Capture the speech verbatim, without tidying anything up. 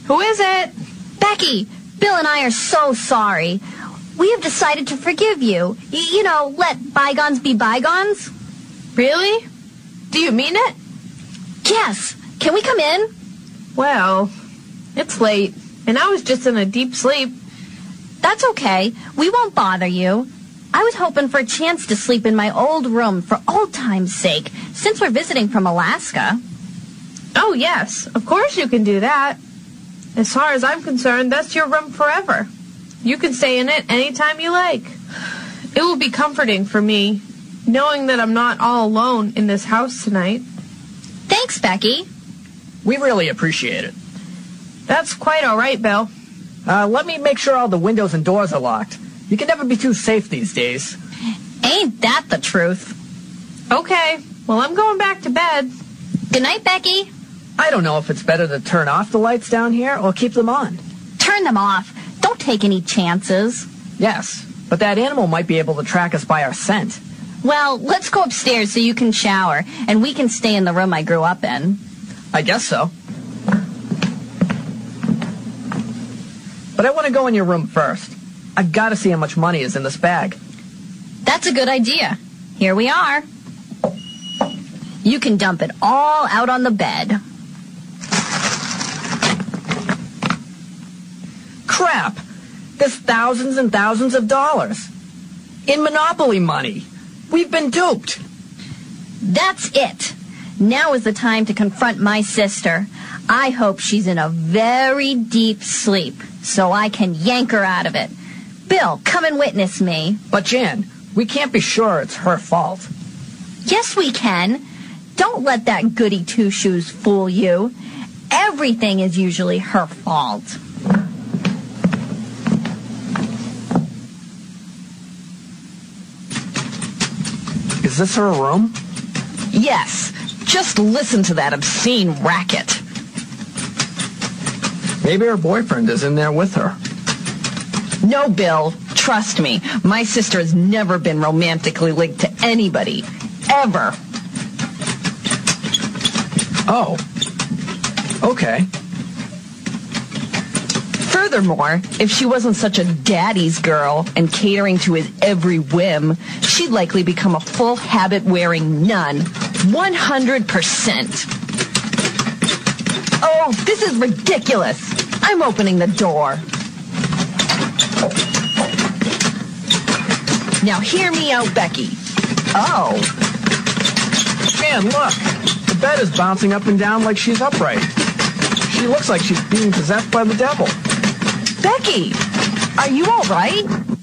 Who is it? Becky, Bill and I are so sorry. We have decided to forgive you. Y- you know, let bygones be bygones. Really? Do you mean it? Yes. Can we come in? Well, it's late, and I was just in a deep sleep. That's okay. We won't bother you. I was hoping for a chance to sleep in my old room for old time's sake, since we're visiting from Alaska. Oh, yes. Of course you can do that. As far as I'm concerned, that's your room forever. You can stay in it anytime you like. It will be comforting for me, knowing that I'm not all alone in this house tonight. Thanks, Becky. We really appreciate it. That's quite all right, Bill. Uh, let me make sure all the windows and doors are locked. You can never be too safe these days. Ain't that the truth? Okay, well, I'm going back to bed. Good night, Becky. I don't know if it's better to turn off the lights down here or keep them on. Turn them off. Don't take any chances. Yes, but that animal might be able to track us by our scent. Well, let's go upstairs so you can shower, and we can stay in the room I grew up in. I guess so. But I want to go in your room first. I've got to see how much money is in this bag. That's a good idea. Here we are. You can dump it all out on the bed. Crap! There's thousands and thousands of dollars. In Monopoly money. We've been duped. That's it. Now is the time to confront my sister. I hope she's in a very deep sleep, so I can yank her out of it. Bill, come and witness me. But Jan, we can't be sure it's her fault. Yes, we can. Don't let that goody two-shoes fool you. Everything is usually her fault. Is this her room? Yes. Just listen to that obscene racket. Maybe her boyfriend is in there with her. No, Bill. Trust me. My sister has never been romantically linked to anybody. Ever. Oh. Okay. Furthermore, if she wasn't such a daddy's girl and catering to his every whim, she'd likely become a full habit-wearing nun. one hundred percent. Oh, this is ridiculous. I'm opening the door. Now hear me out, Becky. Oh. Jan, look. The bed is bouncing up and down like she's upright. She looks like she's being possessed by the devil. Becky, are you all right?